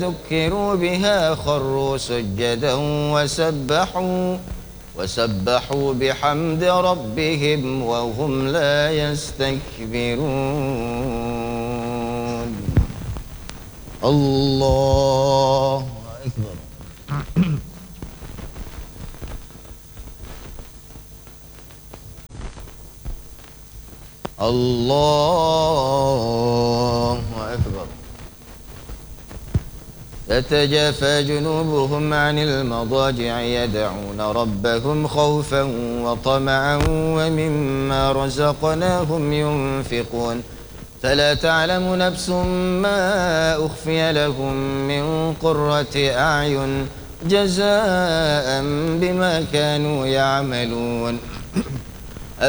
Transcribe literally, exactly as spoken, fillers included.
ذكروا بها خروا سجدا وسبحوا وسبحوا بحمد ربهم وهم لا يستكبرون. الله أكبر. الله أكبر. تتجافى جنوبهم عن المضاجع يدعون ربهم خوفا وطمعا ومما رزقناهم ينفقون فلا تعلم نفس ما أخفي لهم من قرة أعين جزاء بما كانوا يعملون.